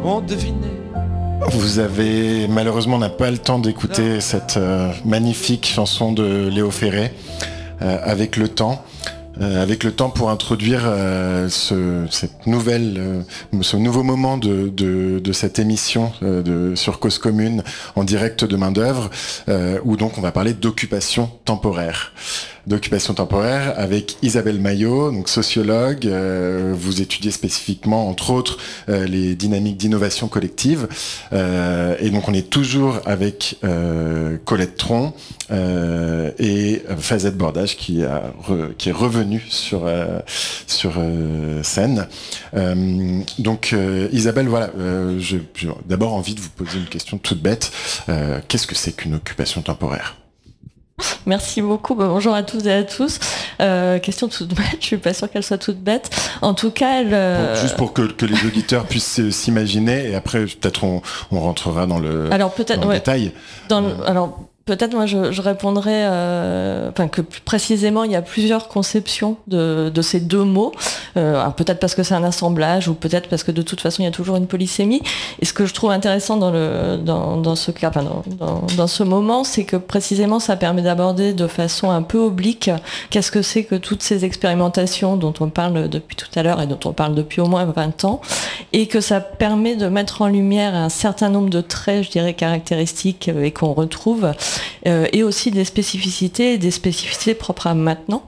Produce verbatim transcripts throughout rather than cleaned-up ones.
ont deviné. Vous avez, malheureusement, on n'a pas le temps d'écouter cette euh, magnifique chanson de Léo Ferré, euh, Avec le temps. Euh, avec le temps pour introduire euh, ce, cette nouvelle, euh, ce nouveau moment de, de, de cette émission euh, de, sur Cause Commune en direct de main d'œuvre, euh, où donc on va parler d'occupation temporaire. D'occupation temporaire avec Isabelle Maillot, donc sociologue. Euh, vous étudiez spécifiquement, entre autres, euh, les dynamiques d'innovation collective. Euh, et donc on est toujours avec euh, Colette Tron euh, et Fazette Bordage qui, a re, qui est revenu sur, euh, sur euh, scène. Euh, donc euh, Isabelle, voilà, euh, j'ai d'abord envie de vous poser une question toute bête. Euh, qu'est-ce que c'est qu'une occupation temporaire ? Merci beaucoup. Bonjour à tous et à tous. Euh, question toute bête. Je suis pas sûre qu'elle soit toute bête. En tout cas, elle. Euh... Bon, juste pour que, que les auditeurs puissent s'imaginer, et après peut-être on, on rentrera dans le, alors, peut-être, dans le ouais, détail. Dans le, alors. Peut-être moi je, je répondrais, euh, enfin que plus précisément il y a plusieurs conceptions de, de ces deux mots. Euh, alors peut-être parce que c'est un assemblage ou peut-être parce que de toute façon il y a toujours une polysémie. Et ce que je trouve intéressant dans le dans, dans ce cas, enfin dans, dans, dans ce moment, c'est que précisément ça permet d'aborder de façon un peu oblique qu'est-ce que c'est que toutes ces expérimentations dont on parle depuis tout à l'heure et dont on parle depuis au moins vingt ans, et que ça permet de mettre en lumière un certain nombre de traits, je dirais caractéristiques et qu'on retrouve. Euh, et aussi des spécificités, des spécificités propres à maintenant.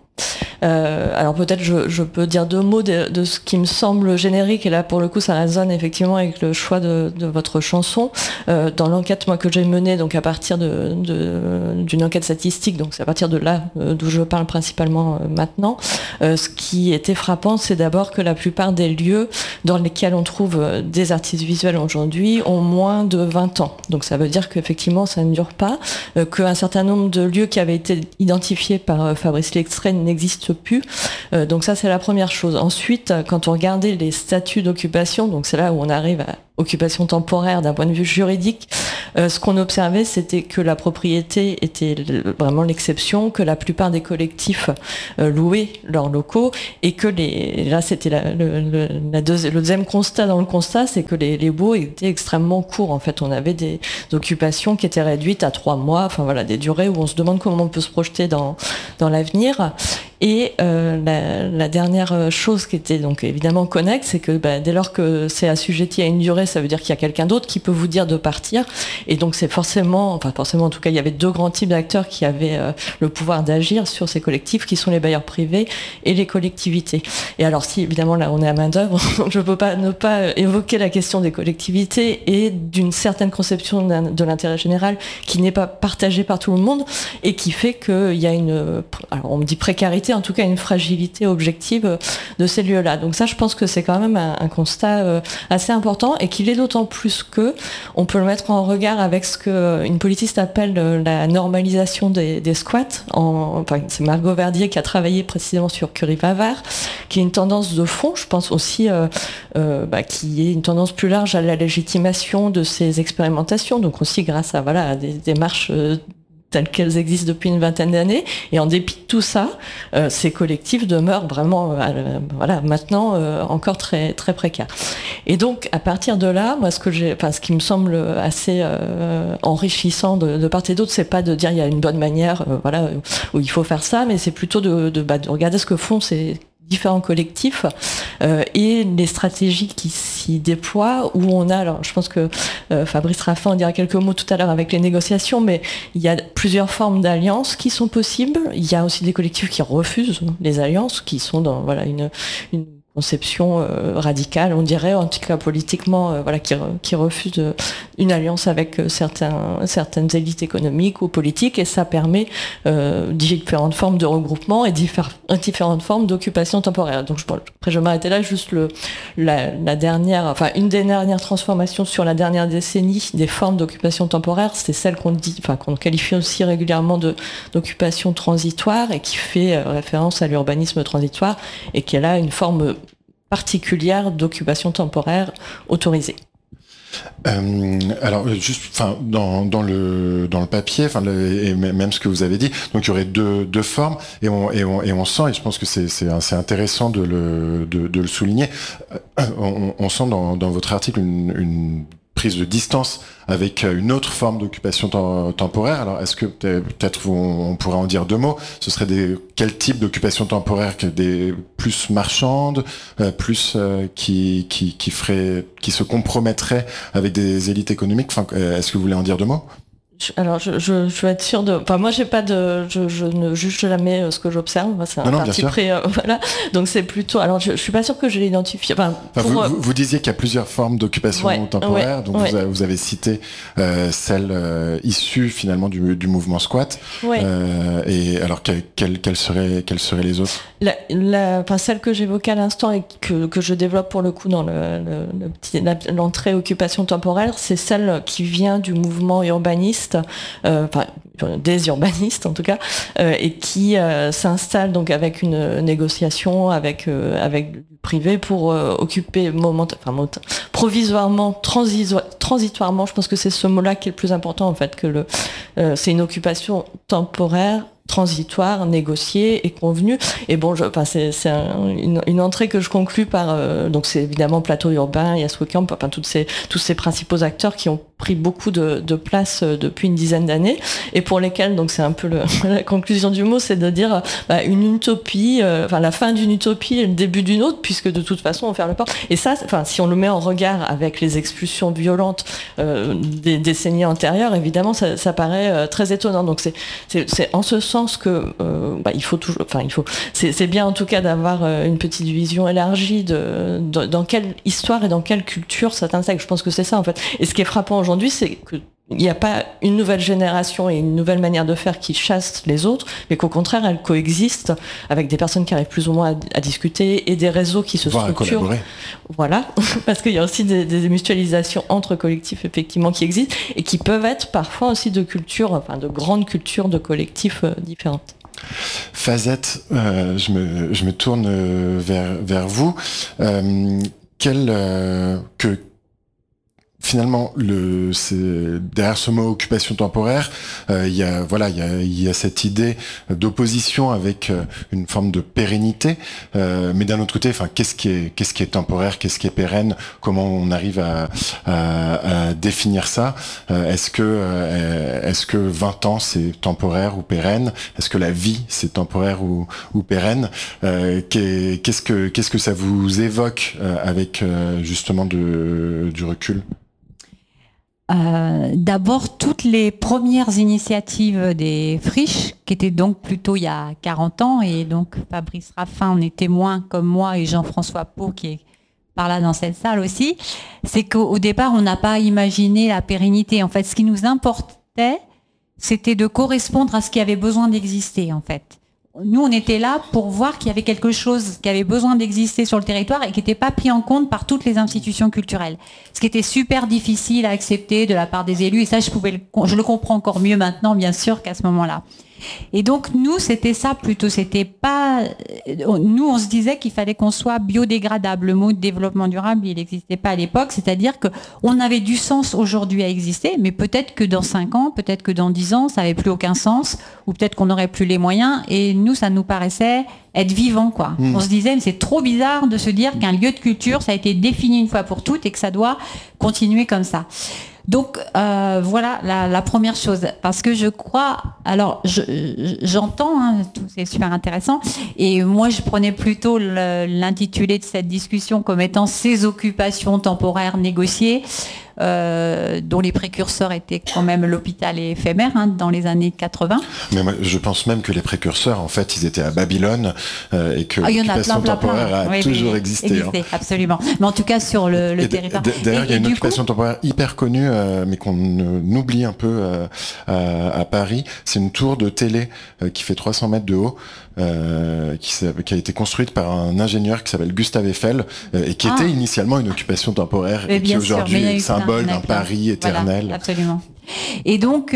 Euh, alors peut-être je, je peux dire deux mots de, de ce qui me semble générique, et là pour le coup ça résonne effectivement avec le choix de, de votre chanson. Euh, dans l'enquête moi que j'ai menée, donc à partir de, de, d'une enquête statistique, donc c'est à partir de là euh, d'où je parle principalement euh, maintenant, euh, ce qui était frappant, c'est d'abord que la plupart des lieux dans lesquels on trouve euh, des artistes visuels aujourd'hui ont moins de vingt ans. Donc ça veut dire qu'effectivement ça ne dure pas, euh, qu'un certain nombre de lieux qui avaient été identifiés par euh, Fabrice Lextrait n'existent plus. Euh, donc ça, c'est la première chose. Ensuite, quand on regardait les statuts d'occupation, donc c'est là où on arrive à occupation temporaire d'un point de vue juridique, euh, ce qu'on observait, c'était que la propriété était vraiment l'exception, que la plupart des collectifs euh, louaient leurs locaux, et que les, là c'était la, le, le, la deuxi- le deuxième constat dans le constat, c'est que les, les baux étaient extrêmement courts. En fait, on avait des occupations qui étaient réduites à trois mois, enfin voilà, des durées où on se demande comment on peut se projeter dans, dans l'avenir. Et euh, la, la dernière chose qui était donc évidemment connexe, c'est que bah, dès lors que c'est assujetti à une durée, ça veut dire qu'il y a quelqu'un d'autre qui peut vous dire de partir. Et donc c'est forcément, enfin forcément en tout cas, il y avait deux grands types d'acteurs qui avaient euh, le pouvoir d'agir sur ces collectifs, qui sont les bailleurs privés et les collectivités. Et alors si évidemment là on est à main d'œuvre, je ne peux pas ne pas évoquer la question des collectivités et d'une certaine conception de l'intérêt général qui n'est pas partagée par tout le monde et qui fait qu'il y a une, alors on me dit précarité, en tout cas une fragilité objective de ces lieux-là. Donc ça, je pense que c'est quand même un, un constat assez important, et qu'il est d'autant plus que on peut le mettre en regard avec ce qu'une politiste appelle la normalisation des, des squats. En, enfin, c'est Margot Verdier qui a travaillé précisément sur Curie-Pavard, qui est une tendance de fond, je pense aussi, euh, euh, bah, qui est une tendance plus large à la légitimation de ces expérimentations, donc aussi grâce à, voilà, à des démarches euh, telles qu'elles existent depuis une vingtaine d'années. Et en dépit de tout ça, euh, ces collectifs demeurent vraiment, euh, voilà, maintenant euh, encore très très précaires. Et donc à partir de là, moi ce que j'ai, enfin ce qui me semble assez euh, enrichissant de, de part et d'autre, c'est pas de dire il y a une bonne manière, euh, voilà, où il faut faire ça, mais c'est plutôt de, de, bah, de regarder ce que font ces différents collectifs euh, et les stratégies qui s'y déploient, où on a, alors je pense que euh, Fabrice Raffin en dira quelques mots tout à l'heure avec les négociations, mais il y a plusieurs formes d'alliances qui sont possibles. Il y a aussi des collectifs qui refusent les alliances, qui sont dans, voilà, une, une conception euh, radicale, on dirait, en tout cas politiquement, euh, voilà, qui, qui refuse de, une alliance avec euh, certains, certaines élites économiques ou politiques, et ça permet euh, différentes formes de regroupement et diffère, différentes formes d'occupation temporaire. Donc je, bon, après je vais m'arrêter là, juste le, la, la dernière, enfin une des dernières transformations sur la dernière décennie des formes d'occupation temporaire, c'est celle qu'on dit, enfin qu'on qualifie aussi régulièrement de d'occupation transitoire, et qui fait euh, référence à l'urbanisme transitoire, et qui est là une forme particulière d'occupation temporaire autorisée. Euh, alors juste, enfin dans, dans le dans le papier, enfin et même ce que vous avez dit, donc il y aurait deux deux formes et on et on et on sent et je pense que c'est c'est c'est intéressant de le de, de le souligner. On, on sent dans dans votre article une, une prise de distance avec une autre forme d'occupation tem- temporaire. Alors, est-ce que peut-être on, on pourrait en dire deux mots? Ce serait des quel type d'occupation temporaire? Que des plus marchandes, euh, plus euh, qui qui qui ferait, qui se compromettraient avec des élites économiques. Enfin, est-ce que vous voulez en dire deux mots? Alors, je, je, je vais être sûre de. Enfin, moi, j'ai pas de. Je, je ne juge jamais ce que j'observe. Moi, c'est un non, parti pris. Euh, voilà. Donc, c'est plutôt. Alors, je, je suis pas sûre que je l'ai identifié. Enfin, enfin, pour, vous, euh... vous, vous disiez qu'il y a plusieurs formes d'occupation ouais, temporaire. Ouais, donc, ouais. Vous, avez, vous avez cité euh, celle euh, issue finalement du, du mouvement squat. Ouais. Euh, et alors, quelles quelle, quelle seraient, quelles seraient les autres? La, la, enfin, celle que j'évoquais à l'instant et que, que je développe pour le coup dans le, le, le petit, la, l'entrée occupation temporaire, c'est celle qui vient du mouvement urbaniste. Euh, enfin, des urbanistes en tout cas, euh, et qui euh, s'installent donc avec une négociation avec euh, avec du privé pour euh, occuper moment, enfin moment, provisoirement, transiso- transitoirement. Je pense que c'est ce mot-là qui est le plus important en fait, que le euh, c'est une occupation temporaire, transitoire, négociée et convenue. Et bon, je, enfin, c'est, c'est un, une, une entrée que je conclus par, euh, donc c'est évidemment Plateau Urbain, Yas Camp, enfin toutes ces, tous ces principaux acteurs qui ont pris beaucoup de, de place depuis une dizaine d'années et pour lesquels, donc c'est un peu le, la conclusion du mot, c'est de dire bah, une utopie, euh, enfin la fin d'une utopie et le début d'une autre, puisque de toute façon on ferme le port. Et ça, enfin si on le met en regard avec les expulsions violentes euh, des décennies antérieures, évidemment ça, ça paraît euh, très étonnant. Donc c'est, c'est, c'est en ce sens que euh, bah, il faut toujours, enfin il faut, c'est, c'est bien en tout cas d'avoir euh, une petite vision élargie de, de dans quelle histoire et dans quelle culture ça t'intègre. Je pense que c'est ça en fait. Et ce qui est frappant aujourd'hui, c'est que il n'y a pas une nouvelle génération et une nouvelle manière de faire qui chasse les autres, mais qu'au contraire, elles coexistent avec des personnes qui arrivent plus ou moins à, à discuter et des réseaux qui se Voir structurent. Voilà, parce qu'il y a aussi des, des mutualisations entre collectifs effectivement qui existent et qui peuvent être parfois aussi de cultures, enfin de grandes cultures de collectifs euh, différentes. Fazette, euh, je me je me tourne vers vers vous. Euh, quel euh, que Finalement, le, c'est, derrière ce mot occupation temporaire, euh, il y a voilà, il y a, il y a cette idée d'opposition avec euh, une forme de pérennité. Euh, mais d'un autre côté, enfin, qu'est-ce qui est, qu'est-ce qui est temporaire, qu'est-ce qui est pérenne, comment on arrive à, à, à définir ça. Euh, est-ce que, euh, est-ce que vingt ans c'est temporaire ou pérenne? Est-ce que la vie c'est temporaire ou, ou pérenne? Euh, qu'est-ce que, qu'est-ce que ça vous évoque euh, avec euh, justement de, du recul? Euh, d'abord, toutes les premières initiatives des friches, qui étaient donc plutôt il y a quarante ans, et donc Fabrice Raffin en est témoin comme moi et Jean-François Pau qui est par là dans cette salle aussi, c'est qu'au départ, on n'a pas imaginé la pérennité. En fait, ce qui nous importait, c'était de correspondre à ce qui avait besoin d'exister, en fait. Nous, on était là pour voir qu'il y avait quelque chose qui avait besoin d'exister sur le territoire et qui n'était pas pris en compte par toutes les institutions culturelles. Ce qui était super difficile à accepter de la part des élus, et ça, je pouvais le, je le comprends encore mieux maintenant, bien sûr, qu'à ce moment-là. Et donc, nous, c'était ça plutôt. C'était pas, nous, on se disait qu'il fallait qu'on soit biodégradable. Le mot de développement durable, il n'existait pas à l'époque. C'est-à-dire que on avait du sens aujourd'hui à exister, mais peut-être que dans cinq ans, peut-être que dans dix ans, ça n'avait plus aucun sens, ou peut-être qu'on n'aurait plus les moyens. Et nous, ça nous paraissait être vivant, quoi. Mmh. On se disait, mais c'est trop bizarre de se dire qu'un lieu de culture, ça a été défini une fois pour toutes et que ça doit continuer comme ça. Donc euh, voilà la, la première chose, parce que je crois, alors je, j'entends, hein, tout c'est super intéressant, et moi je prenais plutôt le, l'intitulé de cette discussion comme étant ces occupations temporaires négociées, euh, dont les précurseurs étaient quand même l'hôpital et éphémère hein, dans les années quatre-vingts. Mais moi, je pense même que les précurseurs, en fait, ils étaient à Babylone euh, et que ah, l'occupation plein, temporaire plein, plein. a oui, toujours oui, existé. existé hein. Absolument. Mais en tout cas sur le, le territoire. D- d'ailleurs, il y a une occupation coup... temporaire hyper connue, euh, mais qu'on euh, oublie un peu euh, à, à Paris. C'est une tour de télé euh, qui fait trois cents mètres de haut. Euh, qui, qui a été construite par un ingénieur qui s'appelle Gustave Eiffel euh, et qui ah. était initialement une occupation temporaire mais et qui aujourd'hui est symbole d'un Paris éternel. Voilà, absolument. Et donc,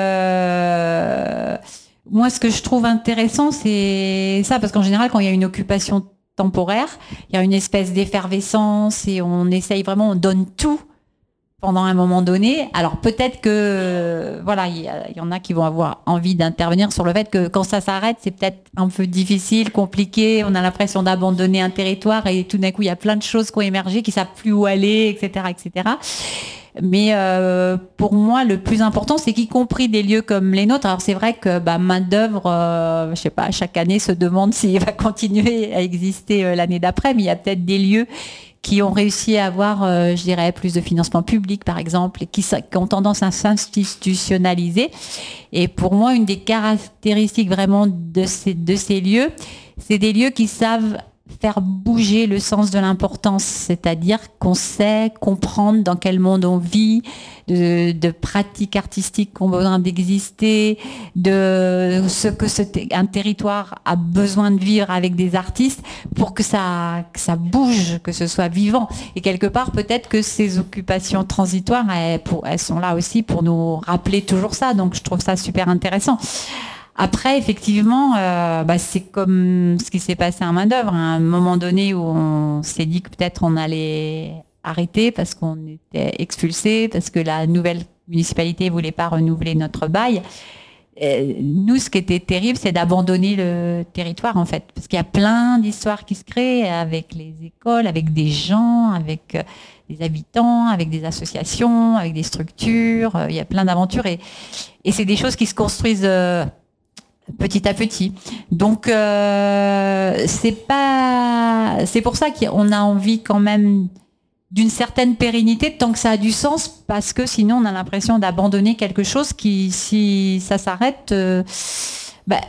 euh, moi, ce que je trouve intéressant, c'est ça, parce qu'en général, quand il y a une occupation temporaire, il y a une espèce d'effervescence et on essaye vraiment, on donne tout pendant un moment donné. Alors peut-être que voilà, il y, y en a qui vont avoir envie d'intervenir sur le fait que quand ça s'arrête, c'est peut-être un peu difficile, compliqué. On a l'impression d'abandonner un territoire et tout d'un coup, il y a plein de choses qui ont émergé, qui savent plus où aller, et cetera, et cetera. Mais euh, pour moi, le plus important, c'est qu'y compris des lieux comme les nôtres. Alors c'est vrai que bah, main d'œuvre, euh, je sais pas, chaque année se demande s'il va continuer à exister euh, l'année d'après, mais il y a peut-être des lieux qui ont réussi à avoir, euh, je dirais, plus de financement public, par exemple, et qui, qui ont tendance à s'institutionnaliser. Et pour moi, une des caractéristiques vraiment de ces, de ces lieux, c'est des lieux qui savent faire bouger le sens de l'importance, c'est-à-dire qu'on sait comprendre dans quel monde on vit, de, de pratiques artistiques qui ont besoin d'exister, de ce que ce, un territoire a besoin de vivre avec des artistes pour que ça, que ça bouge, que ce soit vivant. Et quelque part, peut-être que ces occupations transitoires, elles, pour, elles sont là aussi pour nous rappeler toujours ça. Donc, je trouve ça super intéressant. Après, effectivement, euh, bah, c'est comme ce qui s'est passé à main d'œuvre. À un moment donné où on s'est dit que peut-être on allait arrêter parce qu'on était expulsés, parce que la nouvelle municipalité ne voulait pas renouveler notre bail. Et nous, ce qui était terrible, c'est d'abandonner le territoire, en fait. Parce qu'il y a plein d'histoires qui se créent avec les écoles, avec des gens, avec des habitants, avec des associations, avec des structures. Il y a plein d'aventures. Et, et c'est des choses qui se construisent... Euh, petit à petit. Donc euh, c'est pas, c'est pour ça qu'on a envie quand même d'une certaine pérennité tant que ça a du sens, parce que sinon on a l'impression d'abandonner quelque chose qui, si ça s'arrête, euh, bah,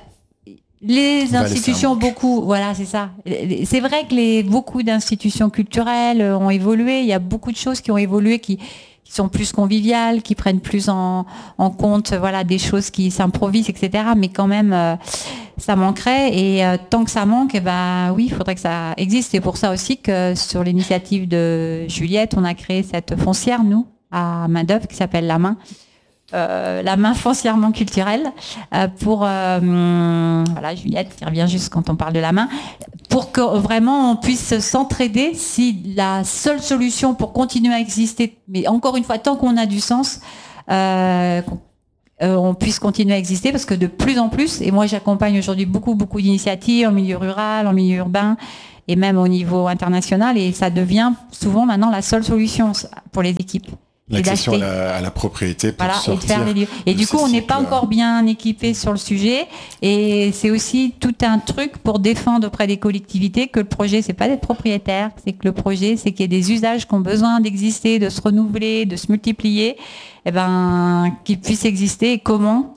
les institutions beaucoup, voilà, c'est ça. C'est vrai que les beaucoup d'institutions culturelles ont évolué. Il y a beaucoup de choses qui ont évolué, qui qui sont plus conviviales, qui prennent plus en, en compte, voilà, des choses qui s'improvisent, et cetera. Mais quand même, euh, ça manquerait. Et euh, tant que ça manque, eh ben oui, il faudrait que ça existe. C'est pour ça aussi que sur l'initiative de Juliette, on a créé cette foncière, nous, à main d'œuvre, qui s'appelle La Main. Euh, la main foncièrement culturelle euh, pour euh, hum, voilà, Juliette qui revient juste quand on parle de la main, pour que vraiment on puisse s'entraider. Si la seule solution pour continuer à exister, mais encore une fois tant qu'on a du sens, euh, euh, on puisse continuer à exister, parce que de plus en plus, et moi j'accompagne aujourd'hui beaucoup beaucoup d'initiatives en milieu rural, en milieu urbain et même au niveau international, et ça devient souvent maintenant la seule solution pour les équipes. L'accession à la, à la propriété pour voilà, sortir et de faire les lieux. Et du coup, on n'est pas encore bien équipé sur le sujet. Et c'est aussi tout un truc pour défendre auprès des collectivités que le projet, c'est pas d'être propriétaire, c'est que le projet, c'est qu'il y ait des usages qui ont besoin d'exister, de se renouveler, de se multiplier, et ben, qu'ils puissent exister. Et comment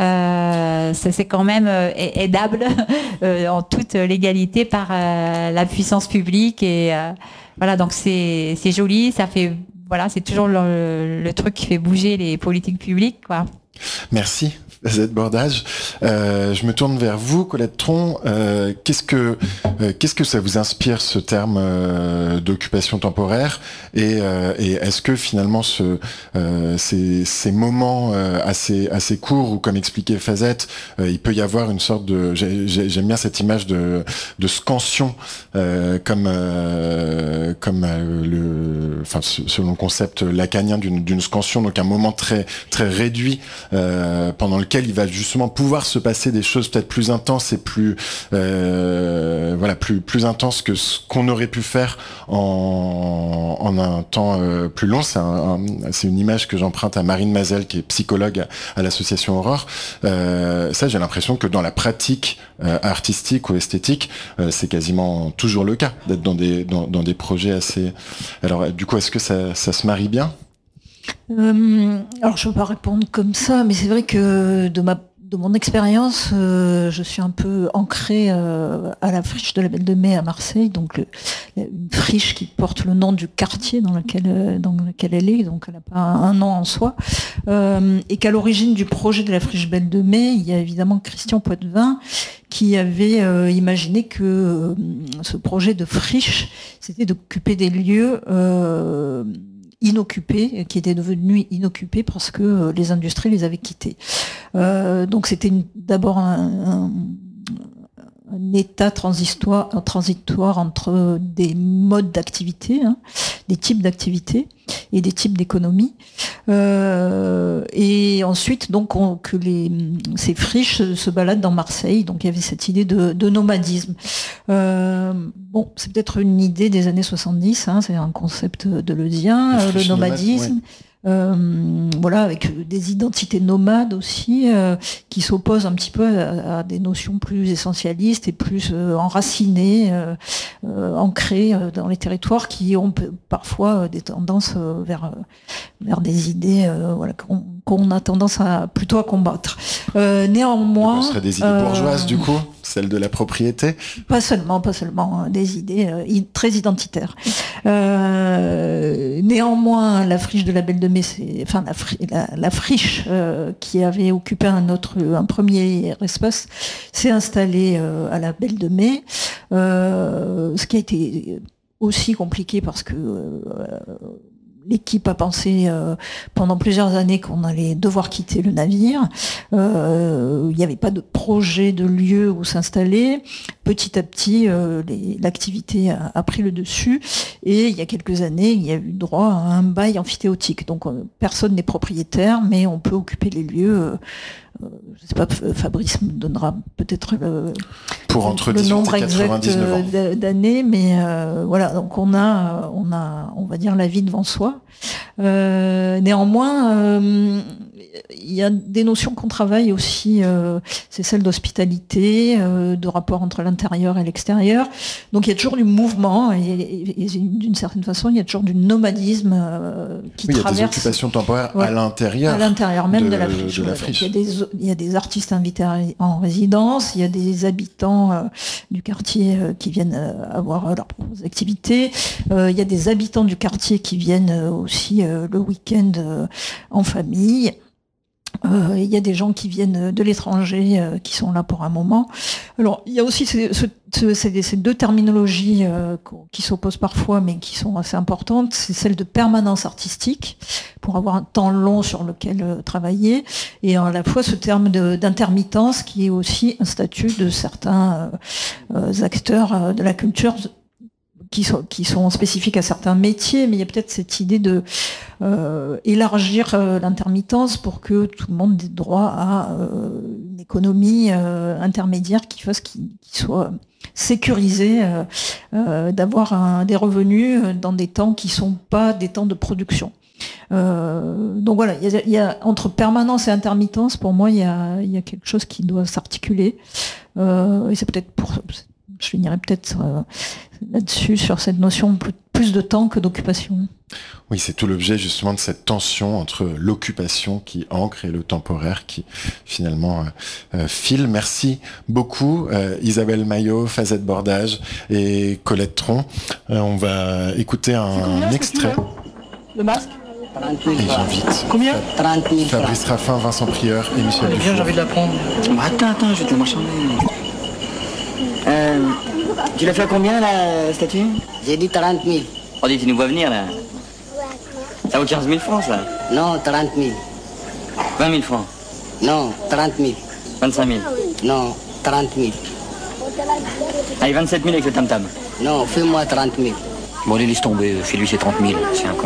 euh, ça, c'est quand même euh, aidable euh, en toute légalité par euh, la puissance publique. Et euh, voilà, donc c'est, c'est joli, ça fait... Voilà, c'est toujours le, le truc qui fait bouger les politiques publiques, quoi. Merci, Fazette Bordage. Euh, je me tourne vers vous, Colette Tron. Euh, qu'est-ce que euh, qu'est-ce que ça vous inspire, ce terme euh, d'occupation temporaire, et, euh, et est-ce que finalement ce, euh, ces, ces moments euh, assez assez courts, où comme expliquait Fazette, euh, il peut y avoir une sorte de, j'ai, j'aime bien cette image de de scansion, euh, comme euh, comme euh, le, enfin selon le concept lacanien d'une d'une scansion, donc un moment très très réduit euh, pendant lequel il va justement pouvoir se passer des choses peut-être plus intenses et plus euh, voilà plus plus intenses que ce qu'on aurait pu faire en, en un temps euh, plus long. C'est, un, un, c'est une image que j'emprunte à Marine Mazel, qui est psychologue à, à l'association Aurore. Euh, ça, j'ai l'impression que dans la pratique euh, artistique ou esthétique, euh, c'est quasiment toujours le cas, d'être dans des dans, dans des projets assez. Alors du coup, est-ce que ça ça se marie bien? Euh, alors je ne peux pas répondre comme ça, mais c'est vrai que de ma de mon expérience, euh, je suis un peu ancrée euh, à la friche de la Belle de Mai à Marseille, donc le, une friche qui porte le nom du quartier dans lequel, dans lequel elle est, donc elle n'a pas un, un nom en soi, euh, et qu'à l'origine du projet de la friche Belle de Mai, il y a évidemment Christian Poitvin qui avait euh, imaginé que euh, ce projet de friche, c'était d'occuper des lieux euh, inoccupés, qui étaient devenus inoccupés parce que euh, les industries les avaient quittés. Euh, donc c'était une, d'abord un, un, un état transitoire, transitoire entre des modes d'activité, hein, des types d'activité et des types d'économie. Euh, et ensuite, donc, on, que les, ces friches se baladent dans Marseille. Donc, il y avait cette idée de, de nomadisme. Euh, bon, c'est peut-être une idée des années soixante-dix, hein, c'est un concept deleuzien, euh, le nomadisme. Nomade, ouais. Euh, voilà, avec des identités nomades aussi, euh, qui s'opposent un petit peu à, à des notions plus essentialistes et plus euh, enracinées, euh, euh, ancrées dans les territoires, qui ont parfois des tendances vers, vers des idées euh, voilà, qu'on, qu'on a tendance à plutôt à combattre. Euh, néanmoins... Ce serait des idées euh, bourgeoises du coup, celles de la propriété? Pas seulement, pas seulement, hein, des idées euh, très identitaires. Euh, néanmoins, la friche de la Belle de Mai, c'est, enfin la, fri, la, la friche euh, qui avait occupé un autre, un premier espace, s'est installée euh, à la Belle de Mai, euh, ce qui a été aussi compliqué parce que euh, l'équipe a pensé euh, pendant plusieurs années qu'on allait devoir quitter le navire. Euh, il n'y avait pas de projet de lieu où s'installer. Petit à petit, euh, les, l'activité a, a pris le dessus. Et il y a quelques années, il y a eu droit à un bail amphithéotique. Donc euh, personne n'est propriétaire, mais on peut occuper les lieux. Euh, euh, je ne sais pas, Fabrice me donnera peut-être le, pour entre le nombre exact d'années, mais euh, voilà. Donc on a, on a, on va dire la vie devant soi. Euh, néanmoins, euh, il y a des notions qu'on travaille aussi, euh, c'est celle d'hospitalité, euh, de rapport entre l'intérieur et l'extérieur. Donc il y a toujours du mouvement et, et, et d'une certaine façon, il y a toujours du nomadisme euh, qui oui, traverse. Il y a des occupations temporaires ouais, à l'intérieur. À l'intérieur même de, de la friche. De la ouais. friche. Il y a des, il y a des artistes invités en résidence, il y a des habitants euh, du quartier euh, qui viennent euh, avoir leurs propres activités. Euh, il y a des habitants du quartier qui viennent euh, aussi euh, le week-end euh, en famille. Euh, il y a des gens qui viennent de l'étranger, euh, qui sont là pour un moment. Alors, il y a aussi ces, ce, ce, ces, ces deux terminologies euh, qui s'opposent parfois, mais qui sont assez importantes. C'est celle de permanence artistique, pour avoir un temps long sur lequel euh, travailler, et à la fois ce terme de, d'intermittence, qui est aussi un statut de certains euh, acteurs euh, de la culture, qui sont, qui sont spécifiques à certains métiers, mais il y a peut-être cette idée de euh, élargir euh, l'intermittence pour que tout le monde ait droit à euh, une économie euh, intermédiaire qui fasse qu'il, qu'il soit sécurisé, euh, euh, d'avoir un, des revenus dans des temps qui sont pas des temps de production. Euh, donc voilà, il y a, il y a entre permanence et intermittence, pour moi, il y a, il y a quelque chose qui doit s'articuler. Euh, et c'est peut-être pour je finirai peut-être euh, là-dessus, sur cette notion plus, plus de temps que d'occupation. Oui, c'est tout l'objet justement de cette tension entre l'occupation qui ancre et le temporaire qui finalement euh, euh, file. Merci beaucoup euh, Isabelle Maillot, Fazette Bordage et Colette Tron. Euh, on va écouter un extrait. Le masque Et j'invite Combien trente mille Fabrice Raffin, Vincent Prieur et Michel Dufour. Bien, j'ai envie de la prendre. Attends, attends, je vais te la marchander. Euh, tu l'as fait à combien, la statue? J'ai dit trente mille. Oh, dis, tu nous vois venir, là. Ça vaut quinze mille francs, ça? Non, trente mille. vingt mille francs? Non, trente mille. vingt-cinq mille? Non, trente mille. Allez, vingt-sept mille avec le tam-tam. Non, fais-moi trente mille. Bon, allez, laisse tomber. Chez lui, c'est trente mille. C'est un con.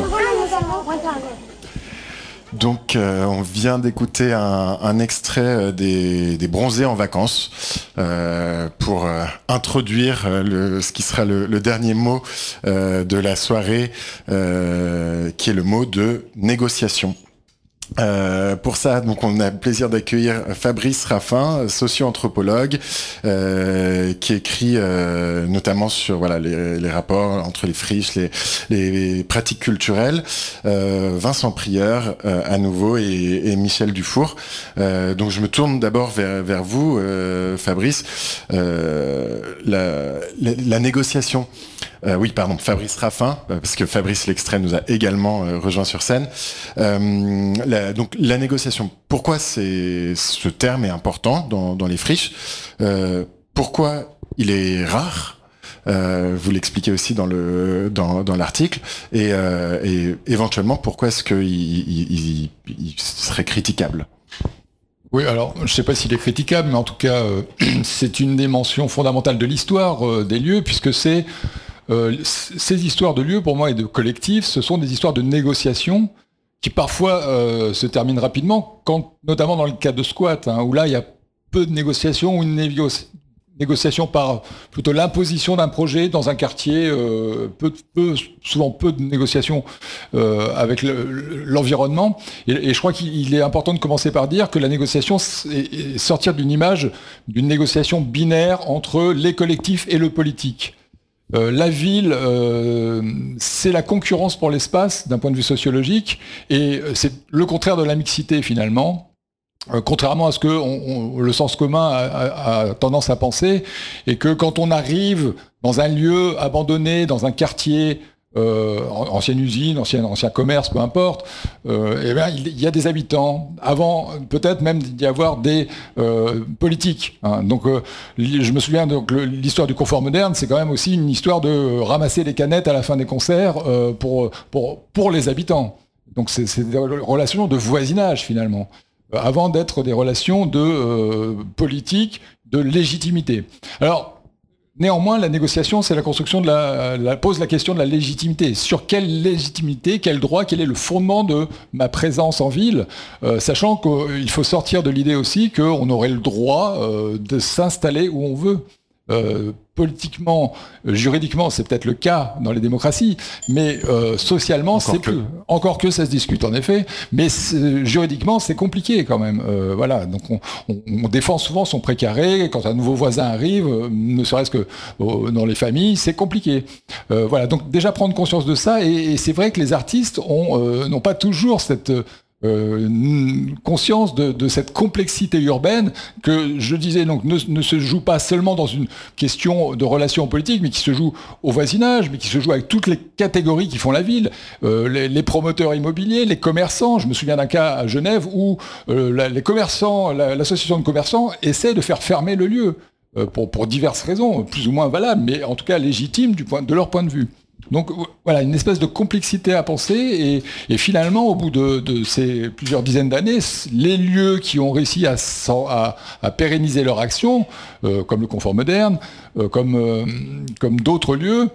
Donc, euh, on vient d'écouter un, un extrait des, des Bronzés en vacances euh, pour euh, introduire euh, le, ce qui sera le, le dernier mot euh, de la soirée, euh, qui est le mot de négociation. Euh, pour ça, donc, on a le plaisir d'accueillir Fabrice Raffin, socio-anthropologue, euh, qui écrit euh, notamment sur voilà les, les rapports entre les friches, les, les pratiques culturelles. Euh, Vincent Prieur, euh, à nouveau, et, et Michel Dufour. Euh, donc, je me tourne d'abord vers, vers vous, euh, Fabrice. Euh, la, la, la négociation. Euh, oui, pardon, Fabrice Raffin, parce que Fabrice L'extrait nous a également euh, rejoint sur scène. Euh, la, donc la négociation, pourquoi c'est, ce terme est important dans, dans les friches, euh, pourquoi il est rare, euh, vous l'expliquez aussi dans, le, dans, dans l'article, et, euh, et éventuellement pourquoi est-ce qu'il il, il, il serait critiquable? Oui, alors je ne sais pas s'il est critiquable, mais en tout cas, euh, c'est une dimension fondamentale de l'histoire euh, des lieux, puisque c'est euh, ces histoires de lieux, pour moi, et de collectifs, ce sont des histoires de négociations qui parfois euh, se terminent rapidement, quand, notamment dans le cas de squat, hein, où là, il y a peu de négociations, ou une négo- négociation par plutôt l'imposition d'un projet dans un quartier, euh, peu, peu, souvent peu de négociations euh, avec le, l'environnement. Et, et je crois qu'il est important de commencer par dire que la négociation, c'est sortir d'une image, d'une négociation binaire entre les collectifs et le politique. Euh, la ville, euh, c'est la concurrence pour l'espace d'un point de vue sociologique, et c'est le contraire de la mixité finalement. Euh, contrairement à ce que on, on, le sens commun a, a, a tendance à penser, et que quand on arrive dans un lieu abandonné, dans un quartier, euh, ancienne usine, ancien, ancien commerce, peu importe, euh, eh bien, il y a des habitants, avant peut-être même d'y avoir des euh, politiques. Hein. Donc euh, je me souviens, donc, le, l'histoire du confort moderne, c'est quand même aussi une histoire de ramasser les canettes à la fin des concerts euh, pour, pour, pour les habitants. Donc c'est, c'est des relations de voisinage finalement, avant d'être des relations de euh, politique, de légitimité. Alors, néanmoins, la négociation, c'est la construction de la, la pose la question de la légitimité. Sur quelle légitimité, quel droit, quel est le fondement de ma présence en ville, euh, sachant qu'il faut sortir de l'idée aussi qu'on aurait le droit euh, de s'installer où on veut. Euh, politiquement, euh, juridiquement, c'est peut-être le cas dans les démocraties, mais euh, socialement, encore c'est que. plus. Encore que ça se discute en effet, mais c'est, juridiquement, c'est compliqué quand même. Euh, voilà, donc on, on, on défend souvent son précaré quand un nouveau voisin arrive, euh, ne serait-ce que euh, dans les familles, c'est compliqué. Euh, voilà, donc déjà prendre conscience de ça, et, et c'est vrai que les artistes ont, euh, n'ont pas toujours cette Euh, conscience de, de cette complexité urbaine que je disais donc ne, ne se joue pas seulement dans une question de relations politiques, mais qui se joue au voisinage, mais qui se joue avec toutes les catégories qui font la ville, euh, les, les promoteurs immobiliers, les commerçants. Je me souviens d'un cas à Genève où euh, la, les commerçants, la, l'association de commerçants essaie de faire fermer le lieu euh, pour, pour diverses raisons, plus ou moins valables, mais en tout cas légitimes du point, de leur point de vue. Donc voilà, une espèce de complexité à penser, et, et finalement, au bout de, de ces plusieurs dizaines d'années, les lieux qui ont réussi à, à, à pérenniser leur action, euh, comme le confort moderne, euh, comme, euh, comme d'autres lieux,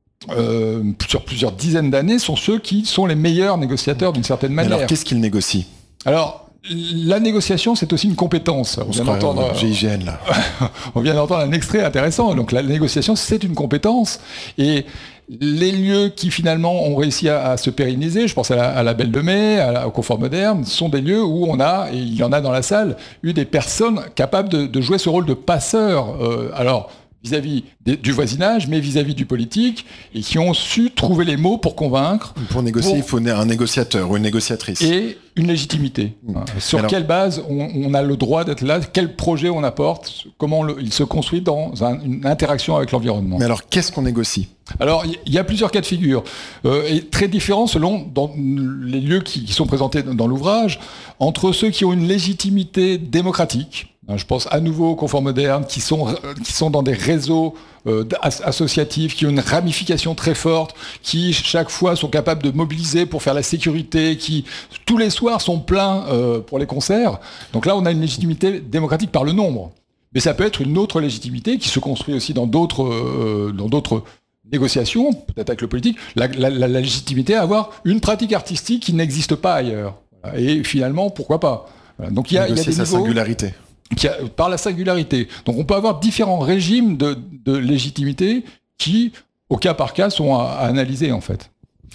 euh, sur plusieurs dizaines d'années, sont ceux qui sont les meilleurs négociateurs d'une certaine manière. Alors qu'est-ce qu'ils négocient ? Alors, la négociation, c'est aussi une compétence. On, on vient d'entendre, G I G N, là. On vient d'entendre un extrait intéressant. Donc la négociation, c'est une compétence, et les lieux qui finalement ont réussi à, à se pérenniser, je pense à la, à la Belle de Mai, à la, au confort moderne, sont des lieux où on a, et il y en a dans la salle, eu des personnes capables de, de jouer ce rôle de passeur. Euh, alors, vis-à-vis des, du voisinage, mais vis-à-vis du politique, et qui ont su trouver les mots pour convaincre. Pour négocier, pour... il faut un négociateur ou une négociatrice. Et une légitimité. Mmh. Hein. Sur Alors... quelle base on, on a le droit d'être là, quel projet on apporte, comment le, il se construit dans un, une interaction avec l'environnement. Mais alors, qu'est-ce qu'on négocie ? Alors, il y a plusieurs cas de figure, euh, et très différents selon dans les lieux qui, qui sont présentés dans l'ouvrage, entre ceux qui ont une légitimité démocratique. Je pense à nouveau au confort moderne, qui sont, qui sont dans des réseaux euh, associatifs, qui ont une ramification très forte, qui chaque fois sont capables de mobiliser pour faire la sécurité, qui tous les soirs sont pleins euh, pour les concerts. Donc là, on a une légitimité démocratique par le nombre. Mais ça peut être une autre légitimité qui se construit aussi dans d'autres, euh, dans d'autres négociations, peut-être avec le politique, la, la, la légitimité à avoir une pratique artistique qui n'existe pas ailleurs. Et finalement, pourquoi pas ? Donc il y a, il y a des sa niveaux... singularité. Qui a, par la singularité. Donc on peut avoir différents régimes de, de légitimité qui, au cas par cas, sont à, à analyser en fait.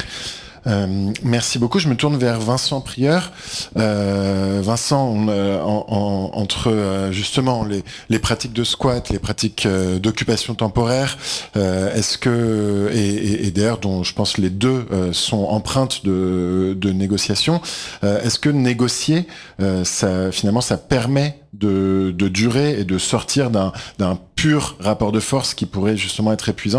Euh, merci beaucoup. Je me tourne vers Vincent Prieur. Euh, Vincent, on, euh, en, en, entre euh, justement les, les pratiques de squat, les pratiques euh, d'occupation temporaire, euh, est-ce que et, et, et d'ailleurs dont je pense les deux euh, sont empreintes de, de négociation, euh, est-ce que négocier, euh, ça finalement ça permet de, de durer et de sortir d'un, d'un pur rapport de force qui pourrait justement être épuisant ?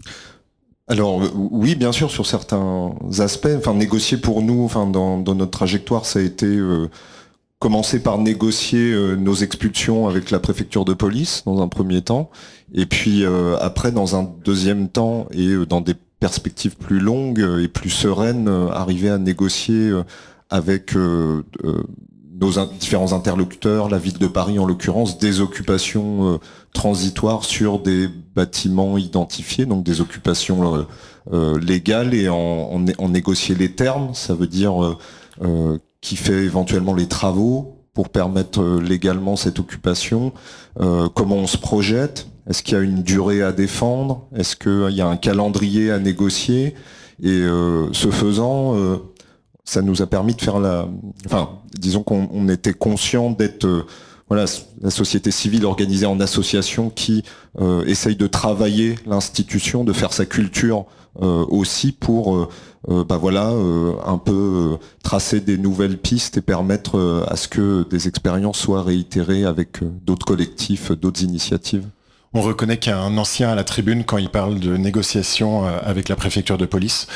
Alors oui, bien sûr, sur certains aspects. Enfin, négocier pour nous, enfin dans, dans notre trajectoire, ça a été euh, commencer par négocier euh, nos expulsions avec la préfecture de police dans un premier temps, et puis euh, après, dans un deuxième temps, et euh, dans des perspectives plus longues et plus sereines, euh, arriver à négocier euh, avec euh, euh, nos in- différents interlocuteurs, la ville de Paris en l'occurrence, des occupations euh, transitoires sur des bâtiments identifiés, donc des occupations euh, euh, légales, et en, en, en négocier les termes. Ça veut dire euh, euh, qui fait éventuellement les travaux pour permettre euh, légalement cette occupation, euh, comment on se projette, est-ce qu'il y a une durée à défendre, est-ce qu'il y a un calendrier à négocier, et euh, ce faisant, euh, ça nous a permis de faire la... Enfin, disons qu'on on était conscient d'être... Euh, voilà, la société civile organisée en association qui euh, essaye de travailler l'institution, de faire sa culture euh, aussi pour euh, euh, bah voilà, euh, un peu euh, tracer des nouvelles pistes et permettre euh, à ce que des expériences soient réitérées avec euh, d'autres collectifs, d'autres initiatives. On reconnaît qu'il y a un ancien à la tribune quand il parle de négociations avec la préfecture de police.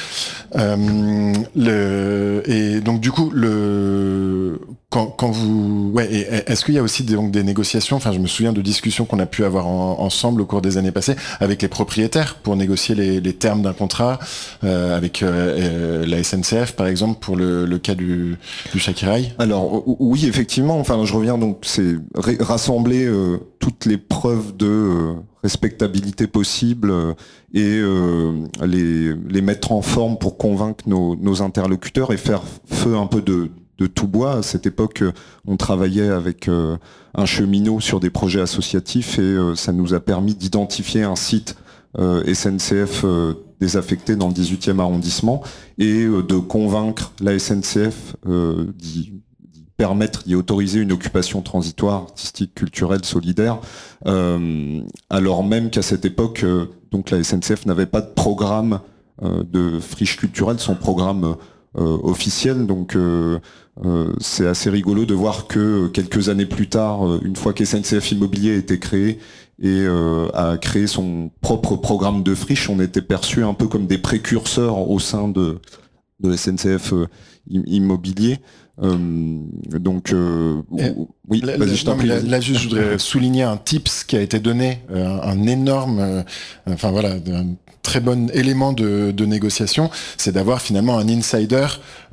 Euh, le, et donc du coup, le, quand, quand vous, ouais, et est-ce qu'il y a aussi des, donc des négociations, enfin je me souviens de discussions qu'on a pu avoir en, ensemble au cours des années passées avec les propriétaires pour négocier les, les termes d'un contrat, euh, avec euh, la S N C F par exemple pour le, le cas du, du Shakiraï. Alors oui, effectivement, enfin je reviens donc, c'est rassembler euh, toutes les preuves de euh, respectabilité possible euh, et euh, les, les mettre en forme pour convaincre nos, nos interlocuteurs et faire feu un peu de, de tout bois. À cette époque, on travaillait avec euh, un cheminot sur des projets associatifs et euh, ça nous a permis d'identifier un site euh, S N C F euh, désaffecté dans le dix-huitième arrondissement et euh, de convaincre la S N C F euh, d'y permettre d'y autoriser une occupation transitoire, artistique, culturelle, solidaire, euh, alors même qu'à cette époque, euh, donc la S N C F n'avait pas de programme euh, de friche culturelle, son programme euh, officiel. Donc euh, euh, c'est assez rigolo de voir que quelques années plus tard, une fois qu'S N C F Immobilier a été créé et euh, a créé son propre programme de friche, on était perçus un peu comme des précurseurs au sein de, de S N C F euh, Immobilier. Euh, donc, euh, oui, là, vas-y, je t'en prie. Là, là, juste, je voudrais souligner un tips qui a été donné, euh, un énorme, euh, enfin voilà, un très bon élément de, de négociation, c'est d'avoir finalement un insider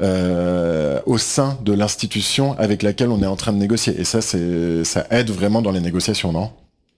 euh, au sein de l'institution avec laquelle on est en train de négocier. Et ça, c'est, ça aide vraiment dans les négociations, non ?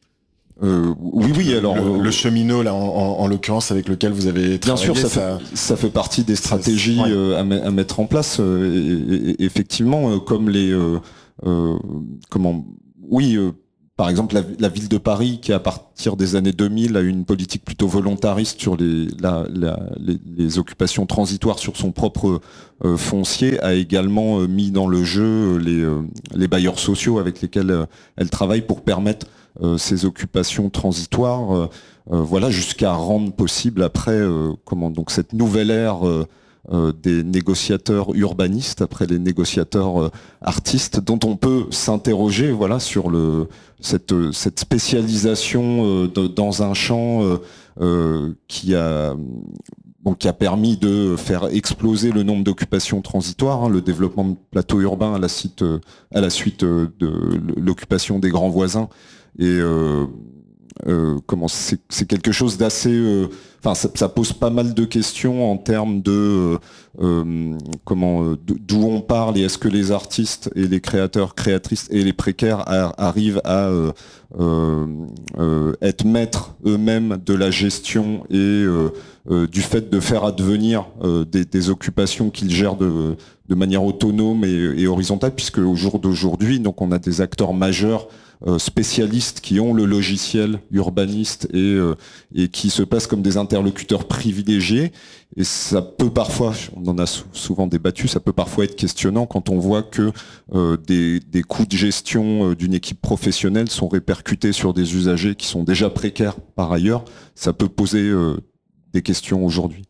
Euh, oui, oui. Alors le, euh, le cheminot, là, en, en, en l'occurrence, avec lequel vous avez travaillé, bien sûr, ça, ça... Fait, ça fait partie des stratégies ça, ouais. euh, à, me, à mettre en place. Euh, et, et, effectivement, euh, comme les, euh, euh, comment, oui, euh, par exemple, la, la ville de Paris, qui à partir des années deux mille a une politique plutôt volontariste sur les, la, la, les, les occupations transitoires sur son propre euh, foncier, a également euh, mis dans le jeu les, euh, les bailleurs sociaux avec lesquels euh, elle travaille pour permettre Euh, ces occupations transitoires, euh, euh, voilà, jusqu'à rendre possible après, euh, comment donc cette nouvelle ère euh, euh, des négociateurs urbanistes après les négociateurs euh, artistes, dont on peut s'interroger, voilà, sur le cette cette spécialisation euh, de, dans un champ euh, euh, qui a Bon, qui a permis de faire exploser le nombre d'occupations transitoires, hein, le développement de plateaux urbains à la, suite, euh, à la suite euh, de l'occupation des grands voisins. Et euh, euh, comment c'est, c'est quelque chose d'assez... Enfin, euh, ça, ça pose pas mal de questions en termes de... Euh, comment, d'où on parle et est-ce que les artistes et les créateurs, créatrices et les précaires a, arrivent à euh, euh, euh, être maîtres eux-mêmes de la gestion et... Euh, Euh, du fait de faire advenir euh, des, des occupations qu'ils gèrent de, de manière autonome et, et horizontale, puisque au jour d'aujourd'hui, donc on a des acteurs majeurs euh, spécialistes qui ont le logiciel urbaniste et, euh, et qui se passent comme des interlocuteurs privilégiés. Et ça peut parfois, on en a sou- souvent débattu, ça peut parfois être questionnant quand on voit que euh, des, des coûts de gestion euh, d'une équipe professionnelle sont répercutés sur des usagers qui sont déjà précaires par ailleurs. Ça peut poser euh, des questions aujourd'hui.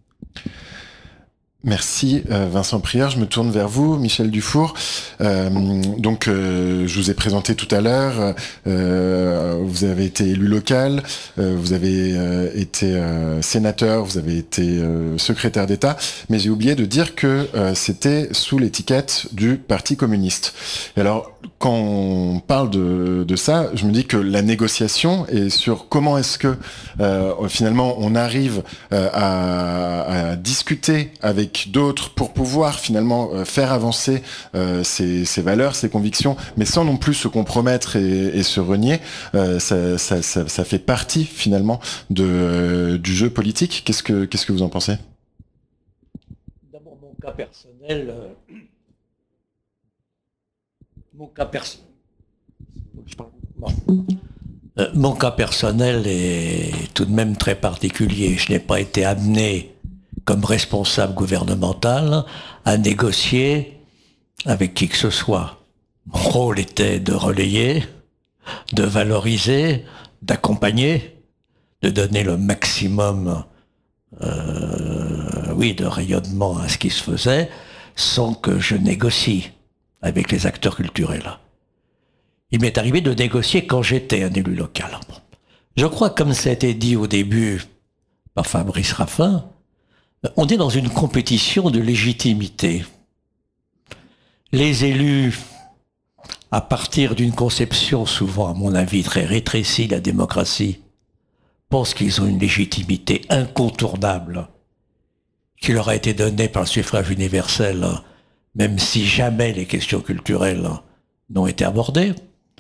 Merci euh, Vincent Prieur, je me tourne vers vous, Michel Dufour. Euh, donc euh, je vous ai présenté tout à l'heure, euh, vous avez été élu local, euh, vous avez euh, été euh, sénateur, vous avez été euh, secrétaire d'État, mais j'ai oublié de dire que euh, c'était sous l'étiquette du Parti communiste. Et alors quand on parle de, de ça, je me dis que la négociation et sur comment est-ce que euh, finalement on arrive euh, à, à discuter avec avec d'autres pour pouvoir finalement euh, faire avancer euh, ses, ses valeurs, ses convictions, mais sans non plus se compromettre et, et se renier, euh, ça, ça, ça, ça fait partie finalement de, euh, du jeu politique. Qu'est-ce que, qu'est-ce que vous en pensez ? D'abord, mon cas personnel, euh, mon cas personnel, bon. euh, mon cas personnel est tout de même très particulier. Je n'ai pas été amené comme responsable gouvernemental à négocier avec qui que ce soit. Mon rôle était de relayer, de valoriser, d'accompagner, de donner le maximum euh, oui, de rayonnement à ce qui se faisait, sans que je négocie avec les acteurs culturels. Il m'est arrivé de négocier quand j'étais un élu local. Je crois, comme ça a été dit au début par Fabrice Raffin, on est dans une compétition de légitimité. Les élus, à partir d'une conception souvent, à mon avis, très rétrécie de la démocratie, pensent qu'ils ont une légitimité incontournable qui leur a été donnée par le suffrage universel, même si jamais les questions culturelles n'ont été abordées.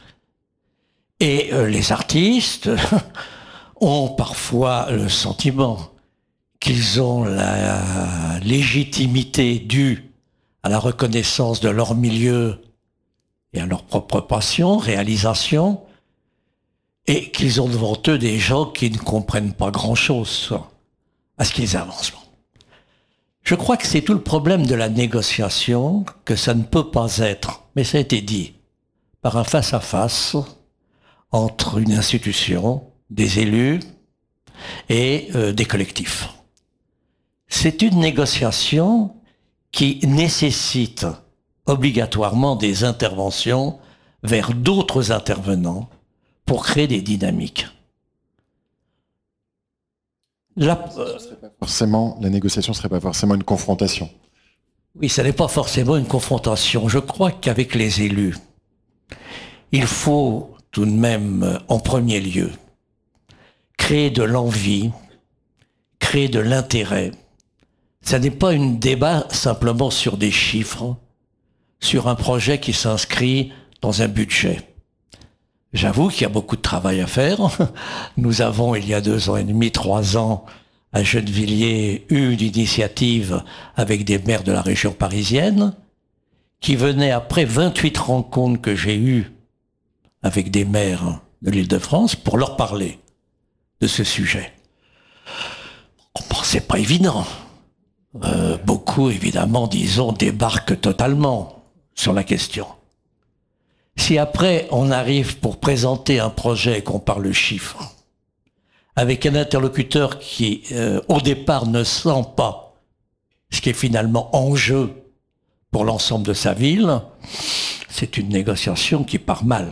Et euh, les artistes ont parfois le sentiment qu'ils ont la légitimité due à la reconnaissance de leur milieu et à leur propre passion, réalisation, et qu'ils ont devant eux des gens qui ne comprennent pas grand-chose à ce qu'ils avancent. Je crois que c'est tout le problème de la négociation, que ça ne peut pas être, mais ça a été dit, par un face-à-face entre une institution, des élus et euh, des collectifs. C'est une négociation qui nécessite obligatoirement des interventions vers d'autres intervenants pour créer des dynamiques. La, euh, forcément, la négociation ne serait pas forcément une confrontation. Oui, ça n'est pas forcément une confrontation. Je crois qu'avec les élus, il faut tout de même, en premier lieu, créer de l'envie, créer de l'intérêt. Ça n'est pas un débat simplement sur des chiffres, sur un projet qui s'inscrit dans un budget. J'avoue qu'il y a beaucoup de travail à faire. Nous avons, il y a deux ans et demi, trois ans, à Gennevilliers, eu une initiative avec des maires de la région parisienne qui venaient après vingt-huit rencontres que j'ai eues avec des maires de l'Île-de-France pour leur parler de ce sujet. Bon, c'est pas évident. Euh, beaucoup, évidemment, disons, débarquent totalement sur la question. Si après, on arrive pour présenter un projet et qu'on parle chiffres, avec un interlocuteur qui, euh, au départ, ne sent pas ce qui est finalement en jeu pour l'ensemble de sa ville, c'est une négociation qui part mal.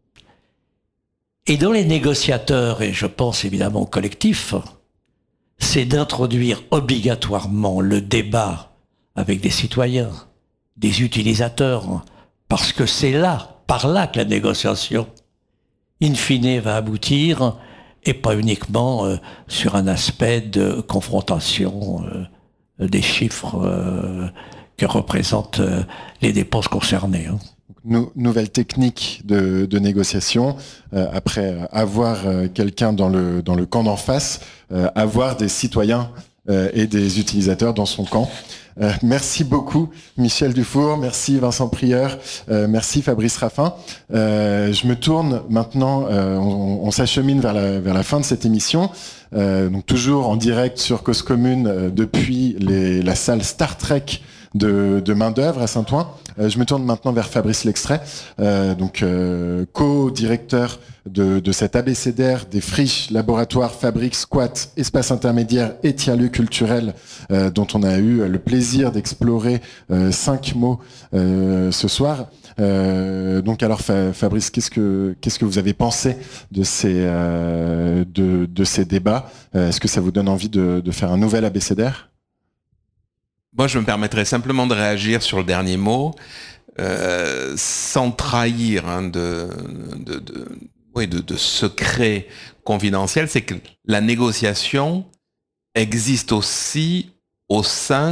Et dans les négociateurs, et je pense évidemment au collectif, c'est d'introduire obligatoirement le débat avec des citoyens, des utilisateurs, parce que c'est là, par là que la négociation, in fine, va aboutir, et pas uniquement euh, sur un aspect de confrontation euh, des chiffres euh, que représentent euh, les dépenses concernées. Hein. Nou- nouvelle technique de, de négociation, euh, après avoir euh, quelqu'un dans le, dans le camp d'en face, euh, avoir des citoyens euh, et des utilisateurs dans son camp. Euh, merci beaucoup Michel Dufour, merci Vincent Prieur, euh, merci Fabrice Raffin. Euh, je me tourne maintenant, euh, on, on s'achemine vers la, vers la fin de cette émission, euh, donc toujours en direct sur Cause Commune euh, depuis les, la salle Star Trek de, de main d'œuvre à Saint-Ouen. Euh, je me tourne maintenant vers Fabrice Lextrait, euh, donc euh, co-directeur de, de cet abécédaire des friches, laboratoires, fabriques, squats, espaces intermédiaires et tiers-lieux culturels euh, dont on a eu le plaisir d'explorer euh, cinq mots euh, ce soir. Euh, donc alors Fa- Fabrice, qu'est-ce que qu'est-ce que vous avez pensé de ces euh, de, de ces débats ? euh, Est-ce que ça vous donne envie de, de faire un nouvel abécédaire ? Moi, je me permettrais simplement de réagir sur le dernier mot, euh, sans trahir hein, de, de, de, oui, de, de secret confidentiel. C'est que la négociation existe aussi au sein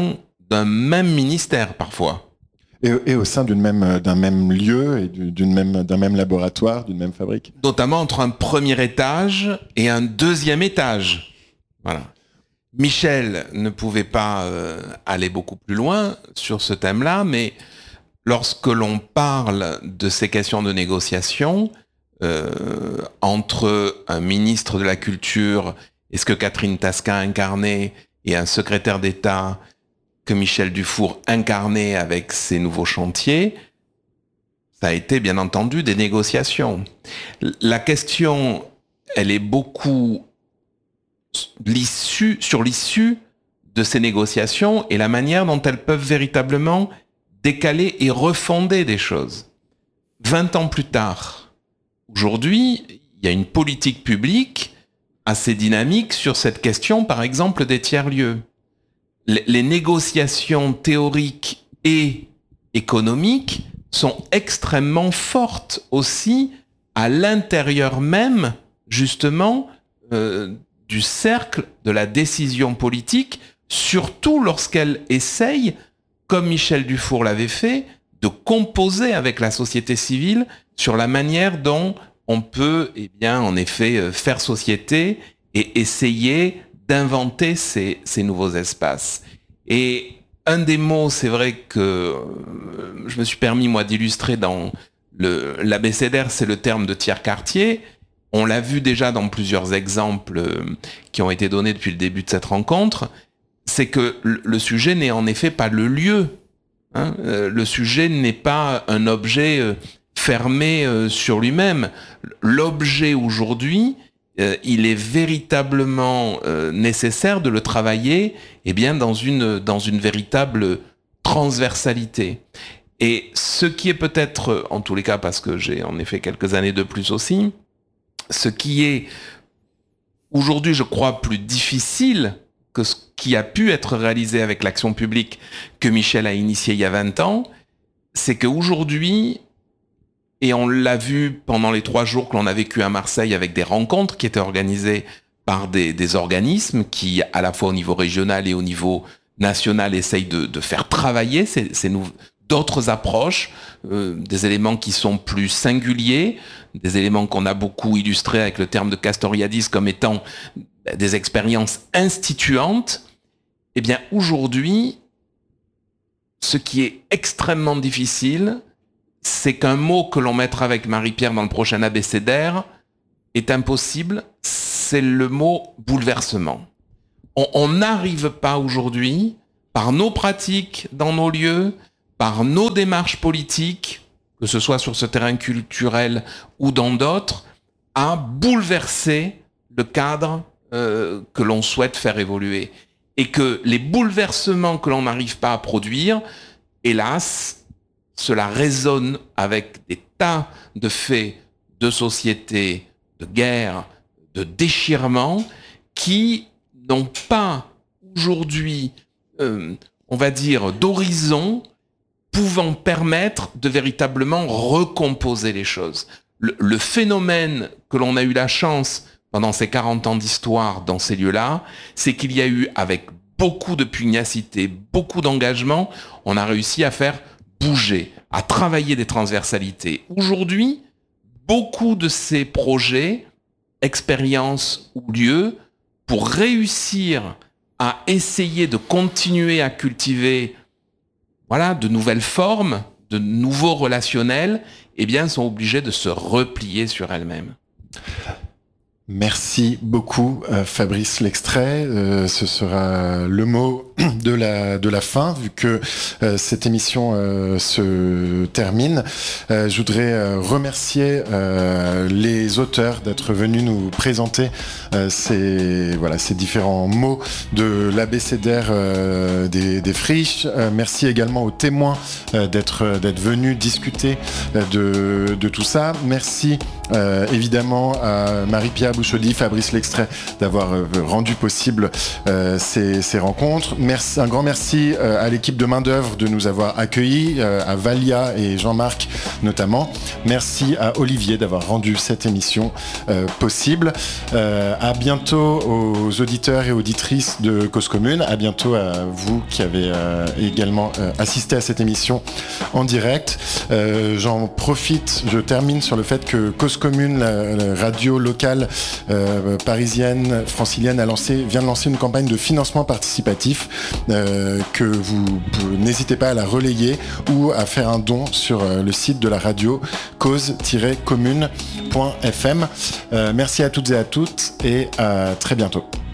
d'un même ministère parfois. Et, et au sein d'une même, d'un même lieu et d'une même, d'un même laboratoire, d'une même fabrique. Notamment entre un premier étage et un deuxième étage. Voilà. Michel ne pouvait pas euh, aller beaucoup plus loin sur ce thème-là, mais lorsque l'on parle de ces questions de négociation euh, entre un ministre de la Culture et ce que Catherine Tasquin incarnait et un secrétaire d'État que Michel Dufour incarnait avec ses nouveaux chantiers, ça a été bien entendu des négociations. La question, elle est beaucoup l'issue, sur l'issue de ces négociations et la manière dont elles peuvent véritablement décaler et refonder des choses. Vingt ans plus tard, aujourd'hui, il y a une politique publique assez dynamique sur cette question, par exemple, des tiers-lieux. Les, les négociations théoriques et économiques sont extrêmement fortes aussi à l'intérieur même, justement, euh, du cercle de la décision politique, surtout lorsqu'elle essaye, comme Michel Dufour l'avait fait, de composer avec la société civile sur la manière dont on peut, eh bien, en effet, faire société et essayer d'inventer ces, ces nouveaux espaces. Et un des mots, c'est vrai que je me suis permis, moi, d'illustrer dans le, l'abécédaire, c'est le terme de tiers-quartier. On l'a vu déjà dans plusieurs exemples qui ont été donnés depuis le début de cette rencontre. C'est que le sujet n'est en effet pas le lieu. Hein. Le sujet n'est pas un objet fermé sur lui-même. L'objet aujourd'hui, il est véritablement nécessaire de le travailler eh bien, dans une, dans une véritable transversalité. Et ce qui est peut-être, en tous les cas, parce que j'ai en effet quelques années de plus aussi, ce qui est aujourd'hui, je crois, plus difficile que ce qui a pu être réalisé avec l'action publique que Michel a initiée il y a vingt ans, c'est qu'aujourd'hui, et on l'a vu pendant les trois jours que l'on a vécu à Marseille avec des rencontres qui étaient organisées par des, des organismes qui, à la fois au niveau régional et au niveau national, essayent de, de faire travailler ces, ces nouveaux d'autres approches, euh, des éléments qui sont plus singuliers, des éléments qu'on a beaucoup illustrés avec le terme de Castoriadis comme étant des expériences instituantes. Eh bien, aujourd'hui, ce qui est extrêmement difficile, c'est qu'un mot que l'on mettra avec Marie-Pierre dans le prochain abécédaire est impossible, c'est le mot bouleversement. On n'arrive pas aujourd'hui, par nos pratiques dans nos lieux, par nos démarches politiques, que ce soit sur ce terrain culturel ou dans d'autres, à bouleverser le cadre euh, que l'on souhaite faire évoluer. Et que les bouleversements que l'on n'arrive pas à produire, hélas, cela résonne avec des tas de faits de société, de guerre, de déchirement, qui n'ont pas aujourd'hui, euh, on va dire, d'horizon pouvant permettre de véritablement recomposer les choses. Le, le phénomène que l'on a eu la chance pendant ces quarante ans d'histoire dans ces lieux-là, c'est qu'il y a eu, avec beaucoup de pugnacité, beaucoup d'engagement, on a réussi à faire bouger, à travailler des transversalités. Aujourd'hui, beaucoup de ces projets, expériences ou lieux, pour réussir à essayer de continuer à cultiver voilà, de nouvelles formes, de nouveaux relationnels, eh bien, sont obligés de se replier sur elles-mêmes. Merci beaucoup, euh, Fabrice L'extrait. Euh, ce sera le mot de la de la fin, vu que euh, cette émission euh, se termine. Euh, je voudrais euh, remercier euh, les auteurs d'être venus nous présenter euh, ces voilà ces différents mots de l'abécédaire euh, des, des friches. Euh, merci également aux témoins euh, d'être d'être venus discuter euh, de de tout ça. Merci euh, évidemment à Marie-Pierre Bouchaudy, Fabrice L'extrait d'avoir euh, rendu possible euh, ces, ces rencontres. merci, un grand merci euh, à l'équipe de Main d'œuvre de nous avoir accueillis, euh, à Valia et Jean-Marc notamment. Merci à Olivier d'avoir rendu cette émission euh, possible. Euh, à bientôt aux auditeurs et auditrices de Cause Commune. À bientôt à vous qui avez euh, également euh, assisté à cette émission en direct. Euh, j'en profite, je termine sur le fait que Cause Commune, la, la radio locale euh, parisienne, francilienne, a lancé, vient de lancer une campagne de financement participatif euh, que vous, vous n'hésitez pas à la relayer ou à faire un don sur euh, le site de la radio cause tiret commune point f m. Euh, merci à toutes et à toutes et à très bientôt.